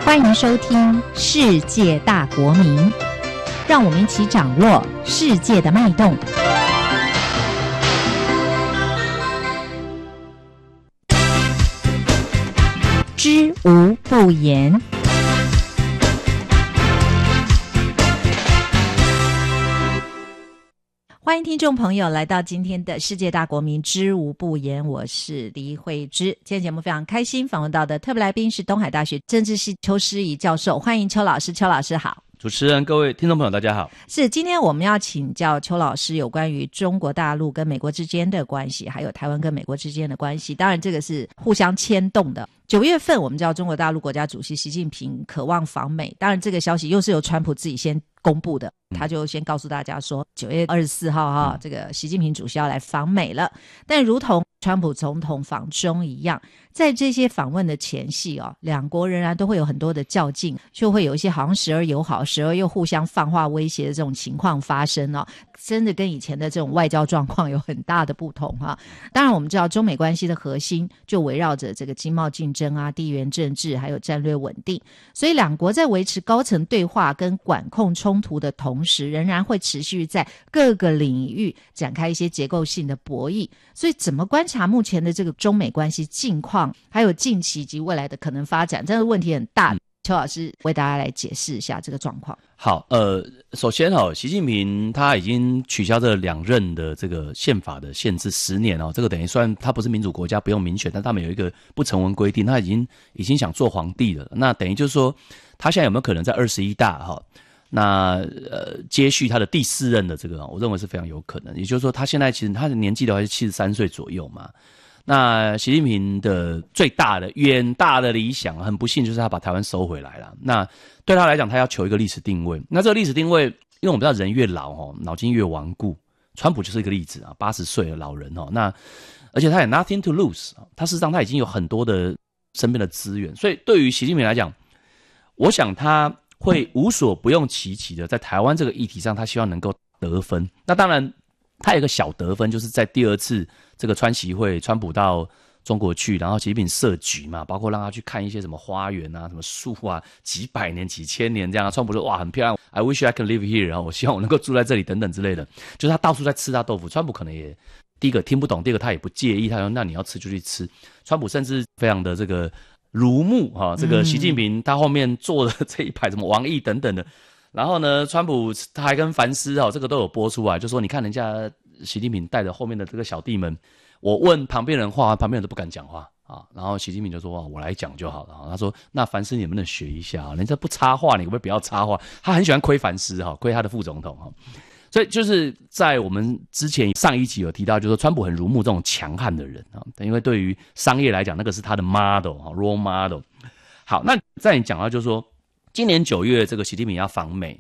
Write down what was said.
欢迎收听《世界大国民》，让我们一起掌握世界的脉动。知无不言。欢迎听众朋友来到今天的世界大国民知无不言，我是黎慧芝。今天节目非常开心，访问到的特别来宾是东海大学政治系邱诗怡教授，欢迎邱老师。邱老师好。 主持人，各位听众朋友大家好。 是，今天我们要请教邱老师有关于中国大陆跟美国之间的关系，还有台湾跟美国之间的关系，当然这个是互相牵动的。9月份我们知道中国大陆国家主席习近平渴望访美，当然这个消息又是由川普自己先公布的，他就先告诉大家说9月24号这个习近平主席要来访美了。但如同川普总统访中一样，在这些访问的前夕两国仍然都会有很多的较劲，就会有一些好像时而友好时而又互相放话威胁的这种情况发生真的跟以前的这种外交状况有很大的不同当然我们知道中美关系的核心就围绕着这个经贸竞争地缘政治还有战略稳定，所以两国在维持高层对话跟管控冲突的同时，仍然会持续在各个领域展开一些结构性的博弈。所以怎么观察目前的这个中美关系近况，还有近期及未来的可能发展，这个问题很大。邱老师为大家来解释一下这个状况。 好，首先习近平他已经取消这2任的这个宪法的限制10年这个等于算他不是民主国家不用民选，但他们有一个不成文规定，他已经想做皇帝了。那等于就是说他现在有没有可能在21大那接续他的第4任的这个我认为是非常有可能。也就是说他现在其实他的年纪的话是73岁左右嘛。那习近平的最大的远大的理想很不幸就是他把台湾收回来了。那对他来讲他要求一个历史定位，那这个历史定位因为我们知道人越老脑筋越顽固，川普就是一个例子80岁的老人那而且他也 nothing to lose， 他事实上他已经有很多的身边的资源，所以对于习近平来讲，我想他会无所不用其极的在台湾这个议题上他希望能够得分。那当然他有一个小得分，就是在第2次这个川习会，川普到中国去，然后习近平设局嘛，包括让他去看一些什么花园什么树几百年几千年这样，川普说哇很漂亮 I wish I can live here， 然后我希望我能够住在这里等等之类的，就是他到处在吃他豆腐。川普可能也第一个听不懂，第二个他也不介意，他说那你要吃就去吃。川普甚至非常的这个如沐这个习近平他后面坐的这一排什么王毅等等的。然后呢，川普他还跟凡斯这个都有播出来，就说你看人家习近平带着后面的这个小弟们，我问旁边人话，旁边人都不敢讲话然后习近平就说我来讲就好了他说那凡斯你能不能学一下人家不插话，你可不可以不要插话？他很喜欢亏凡斯亏他的副总统所以就是在我们之前上一集有提到，就是说川普很如沐这种强悍的人因为对于商业来讲，那个是他的 model role model。好，那再讲到就是说今年9月这个习近平要访美